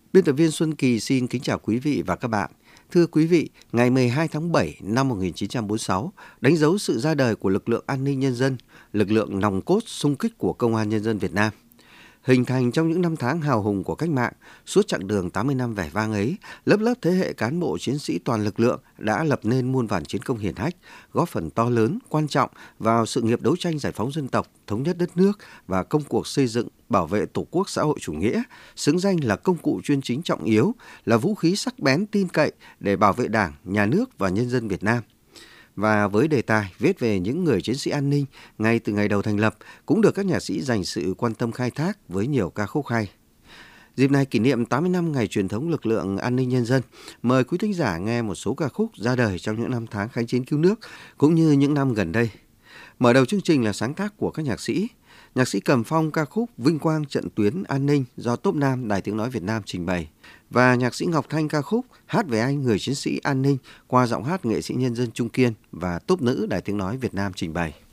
Biên tập viên Xuân Kỳ xin kính chào quý vị và các bạn. Thưa quý vị, ngày 12 tháng 7 năm 1946 đánh dấu sự ra đời của lực lượng an ninh nhân dân, lực lượng nòng cốt xung kích của Công an Nhân dân Việt Nam. Hình thành trong những năm tháng hào hùng của cách mạng, suốt chặng đường 80 năm vẻ vang ấy, lớp lớp thế hệ cán bộ chiến sĩ toàn lực lượng đã lập nên muôn vàn chiến công hiển hách, góp phần to lớn, quan trọng vào sự nghiệp đấu tranh giải phóng dân tộc, thống nhất đất nước và công cuộc xây dựng, bảo vệ Tổ quốc xã hội chủ nghĩa, xứng danh là công cụ chuyên chính trọng yếu, là vũ khí sắc bén tin cậy để bảo vệ Đảng, Nhà nước và nhân dân Việt Nam. Và với đề tài viết về những người chiến sĩ an ninh ngay từ ngày đầu thành lập cũng được các nhạc sĩ dành sự quan tâm khai thác với nhiều ca khúc hay. Dịp này kỷ niệm 80 năm ngày truyền thống lực lượng an ninh nhân dân, mời quý thính giả nghe một số ca khúc ra đời trong những năm tháng kháng chiến cứu nước cũng như những năm gần đây. Mở đầu chương trình là sáng tác của các nhạc sĩ Cầm Phong ca khúc Vinh Quang Trận Tuyến An ninh do Tốp Nam Đài Tiếng Nói Việt Nam trình bày, và nhạc sĩ Ngọc Thanh ca khúc Hát về anh người chiến sĩ an ninh qua giọng hát nghệ sĩ nhân dân Trung Kiên và Tốp Nữ Đài Tiếng Nói Việt Nam trình bày.